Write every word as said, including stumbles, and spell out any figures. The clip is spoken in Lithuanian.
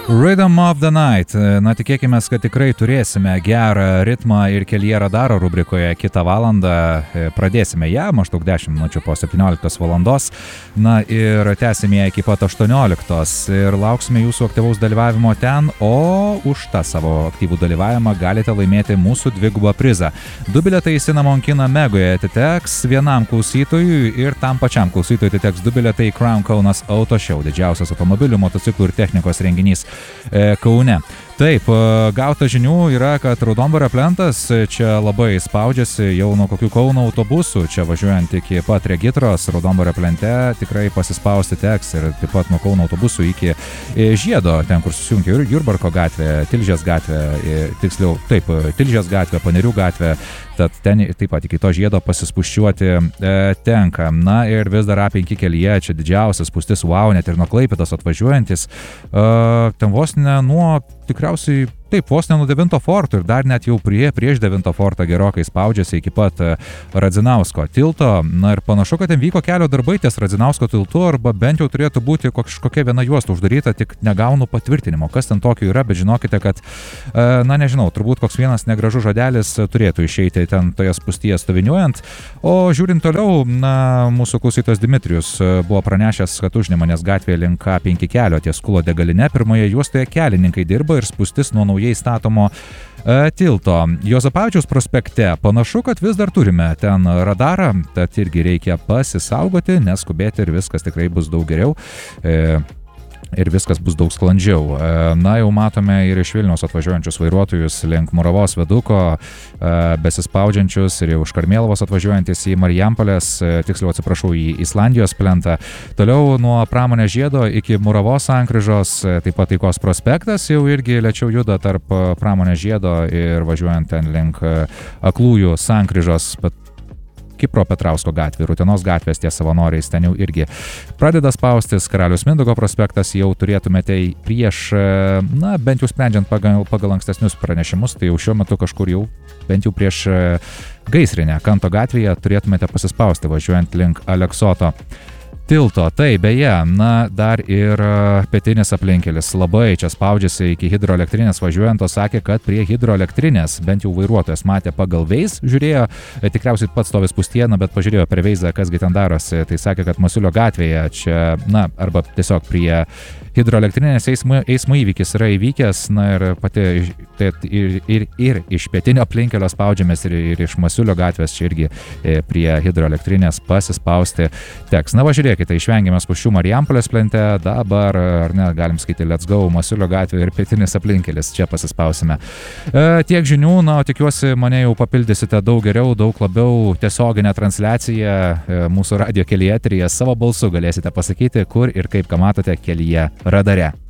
Rhythm of the Night. Na, tikėkime, kad tikrai turėsime gerą ritmą ir kelyje radaro rubrikoje kitą valandą. Pradėsime ją maždaug dešimt minučių po septynioliktos valandos. Na ir tęsime ją iki pat aštuonioliktos. Ir lauksime jūsų aktyvaus dalyvavimo ten, o už tą savo aktyvų dalyvavimą galite laimėti mūsų dvigubą prizą. Du bilietai į Cinnamon kiną Megoje atiteks vienam klausytojui ir tam pačiam klausytojui atiteks du bilietai į Crown Kaunas Auto Show, didžiausias automobilių, motociklų ir technikos renginys Kaune. Taip, gauta žinių yra, kad Raudondvario plentas čia labai spaudžiasi jau nuo kokių Kauno autobusų, čia važiuojant iki pat Regitros, Raudondvario plente tikrai pasispausti teks ir taip pat nuo Kauno autobusų iki Žiedo, ten kur susijungia Jurbarko gatvė, Tilžės gatvė, tiksliau, taip, Tilžės gatvė, Panerių gatvė, tad ten taip pat iki to Žiedo pasispuščiuoti e, tenka. Na ir vis dar A penki kelyje, čia didžiausias spūstis, wow, net ir nuo Klaipėdos atvažiuojantis, e, ten vos ne nuo tikriausiai, taip, vos ne nuo devinto forto ir dar net jau prie, prieš devinto fortą gerokai spaudžiasi iki pat Radzinausko tilto. Na ir panašu, kad ten vyko kelio darbai ties Radzinausko tiltu, arba bent jau turėtų būti kažkokia viena juosta uždaryta, tik negaunu patvirtinimo, kas ten tokio yra, bet žinokite, kad, na nežinau, turbūt koks vienas negražus žodelis turėtų išeiti ten toje spūstyje stoviniuojant. O žiūrint toliau, na, mūsų klausytojas Dmitrijus buvo pranešęs, kad Užnemunės gatvėje link A penki kelio ties Kulo degaline pirmoje juostoje kelininkai dirba ir spūstis nuo naujai statomo e, tilto. Juozapavičiaus prospekte panašu, kad vis dar turime ten radarą, tad irgi reikia pasisaugoti, neskubėti ir viskas tikrai bus daug geriau. E, ir viskas bus daug sklandžiau. Na, jau matome ir iš Vilniaus atvažiuojančius vairuotojus link Muravos viaduko, besispaudžiančius ir jau iš Karmėlavos atvažiuojantis į Marijampolės, tiksliau atsiprašau, į Islandijos plentą. Toliau nuo Pramonės Žiedo iki Muravos sankryžos, taip pat Taikos prospektas jau irgi lėčiau juda tarp Pramonės Žiedo ir važiuojant ten link Aklųjų sankryžos, bet Kipro Petrausko gatvė, Utenos gatvės ties Savanoriais, ten jau irgi pradeda spaustis. Karaliaus Mindaugo prospektas jau turėtumėte prieš, na, bent jau sprendžiant pagal, pagal ankstesnius pranešimus, tai jau šiuo metu kažkur jau, bent jau prieš Gaisrinę Kanto gatvėje turėtumėte pasispausti važiuojant link Aleksoto tilto. Tai beje, na, dar ir pietinis aplinkelis labai čia spaudžiasi iki hidroelektrinės važiuojant, o sakė, kad prie hidroelektrinės bent jau vairuotojas matė pagal Veis, žiūrėjo, tikriausiai pats stovi spūstyje, bet pažiūrėjo per Veizą, kasgi ten darosi, tai sakė, kad Masiulio gatvėje čia, na, arba tiesiog prie hidroelektrinės eismo, eismo įvykis yra įvykęs, na ir pati tai, ir, ir, ir iš pietinio aplinkelio spaudžiamės ir, ir iš Masiulio gatvės čia irgi prie hidroelektrinės pasispausti teks. Na, va, žiūrėkite, išvengėme spūsčių Marijampolės plente, dabar, ar ne, galim skaityti Let's Go, Masiulio gatvė ir pietinis aplinkelis, čia pasispausime. E, tiek žinių, na, tikiuosi mane jau papildysite daug geriau, daug labiau tiesioginę transliaciją e, mūsų radio kelyje eteryje, savo balsu galėsite pasakyti, kur ir kaip ką matote kelyje radare.